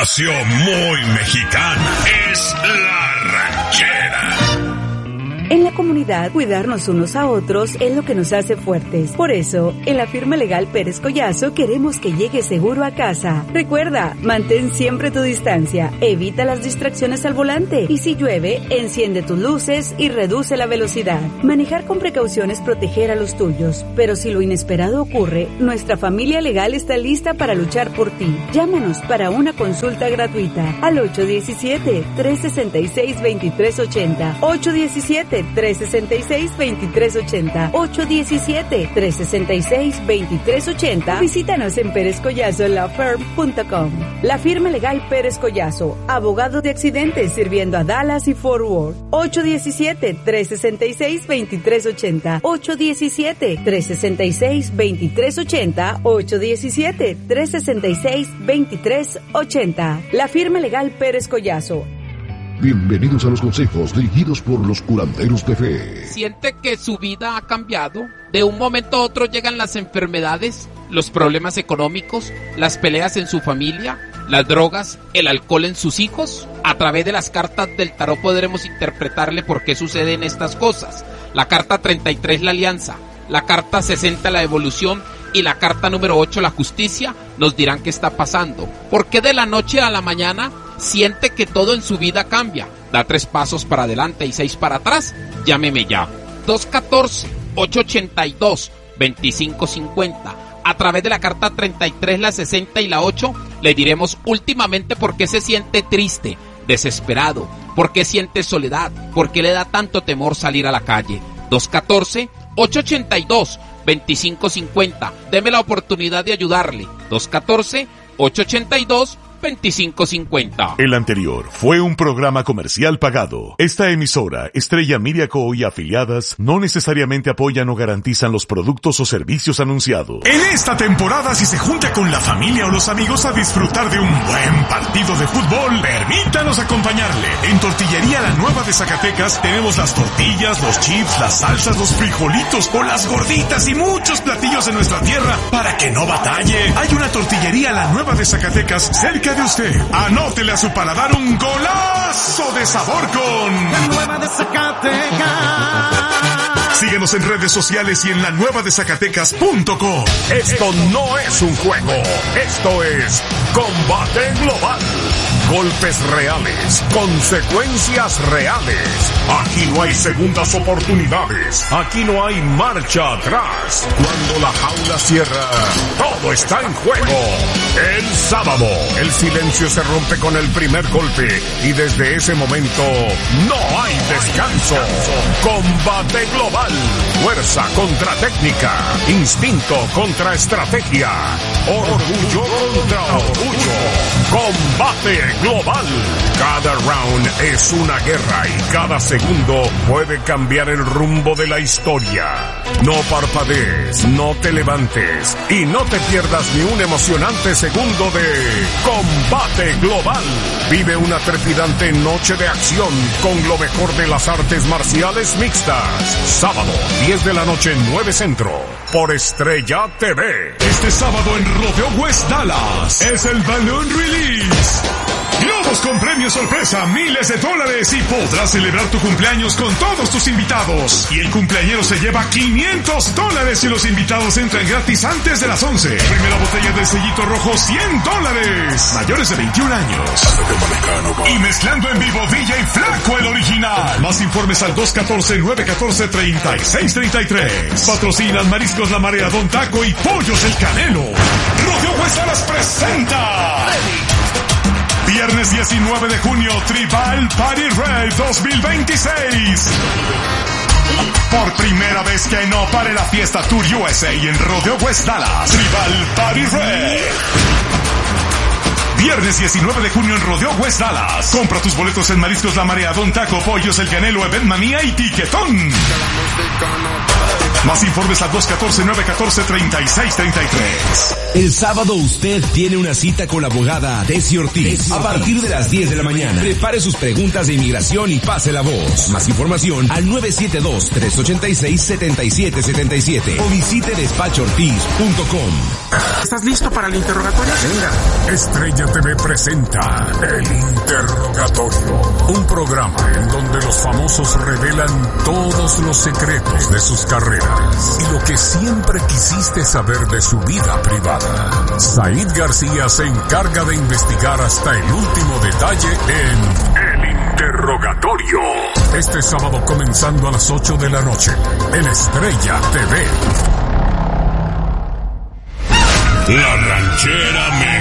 nació muy mexicana. Es La Ranchera. En la comunidad, cuidarnos unos a otros es lo que nos hace fuertes. Por eso, en la firma legal Pérez Collazo queremos que llegues seguro a casa. Recuerda, mantén siempre tu distancia, evita las distracciones al volante y si llueve, enciende tus luces y reduce la velocidad. Manejar con precaución es proteger a los tuyos, pero si lo inesperado ocurre, nuestra familia legal está lista para luchar por ti. Llámanos para una consulta gratuita al 817-366-2380. 817-366-2380, 817-366-2380. Visítanos en perezcollasolaFirm.com. La firma legal Pérez Collazo, abogado de accidentes sirviendo a Dallas y Fort Worth. 817-366-2380, 817-366-2380, 817-366-2380. La firma legal Pérez Collazo. Bienvenidos a los consejos dirigidos por los curanderos de fe. Siente que su vida ha cambiado. De un momento a otro llegan las enfermedades, los problemas económicos, las peleas en su familia, las drogas, el alcohol en sus hijos. A través de las cartas del tarot podremos interpretarle por qué suceden estas cosas. La carta 33, la alianza. La carta 60, la evolución. Y la carta número 8, la justicia, nos dirán qué está pasando. ¿Por qué de la noche a la mañana siente que todo en su vida cambia? Da 3 pasos para adelante y 6 para atrás. Llámeme ya. 214-882-2550. A través de la carta 33, la 60 y la 8, le diremos últimamente por qué se siente triste, desesperado, por qué siente soledad, por qué le da tanto temor salir a la calle. 214-882-2550. Deme la oportunidad de ayudarle. 214-882-2550. El anterior fue un programa comercial pagado. Esta emisora, Estrella Media Co. y afiliadas, no necesariamente apoyan o garantizan los productos o servicios anunciados. En esta temporada, si se junta con la familia o los amigos a disfrutar de un buen partido de fútbol, permítanos acompañarle. En Tortillería La Nueva de Zacatecas tenemos las tortillas, los chips, las salsas, los frijolitos o las gorditas y muchos platillos de nuestra tierra para que no batalle. Hay una Tortillería La Nueva de Zacatecas cerca de usted. Anótele a su paladar un golazo de sabor con La Nueva de Zacatecas. Síguenos en redes sociales y en lanuevadezacatecas.com. Esto no es un juego, esto es combate global. Golpes reales, consecuencias reales. Aquí no hay segundas oportunidades, aquí no hay marcha atrás. Cuando la jaula cierra, todo está en juego. El sábado, el silencio se rompe con el primer golpe y desde ese momento no hay descanso. Combate global. Fuerza contra técnica, instinto contra estrategia, orgullo contra orgullo. Combate global. Cada round es una guerra y cada segundo puede cambiar el rumbo de la historia. No parpadees, no te levantes y no te pierdas ni un emocionante segundo de Combate Global. Vive una trepidante noche de acción con lo mejor de las artes marciales mixtas. Sábado, 10 de la noche, 9 Centro, por Estrella TV. Este sábado en Rodeo West Dallas es el Balloon Release. Globos con premios sorpresa, miles de dólares y podrás celebrar tu cumpleaños con todos tus invitados. Y el cumpleañero se lleva $500 y los invitados entran gratis antes de las 11. Primera botella del sellito rojo, $100. Mayores de 21 años. Y mezclando en vivo DJ Flaco, el original. Más informes al 214-914-3633. Patrocinan Mariscos La Marea, Don Taco y Pollos El Canelo. Rodeo West Dallas presenta viernes 19 de junio, Tribal Party Rave 2026. Por primera vez que no pare la fiesta Tour USA en Rodeo West Dallas. Tribal Party Rave. Viernes 19 de junio en Rodeo West Dallas. Compra tus boletos en Mariscos La Marea, Don Taco, Pollos El Canelo, Event Manía y Tiquetón. Más informes al 214-914-3633. El sábado usted tiene una cita con la abogada Desi Ortiz. A partir de las 10 de la mañana. Prepare sus preguntas de inmigración y pase la voz. Más información al 972-386-7777 o visite despachortiz.com. ¿Estás listo para el interrogatorio? Venga. Estrella TV presenta El Interrogatorio, un programa en donde los famosos revelan todos los secretos de sus carreras y lo que siempre quisiste saber de su vida privada. Said García se encarga de investigar hasta el último detalle en El Interrogatorio. Este sábado comenzando a las 8 de la noche en Estrella TV. La ranchera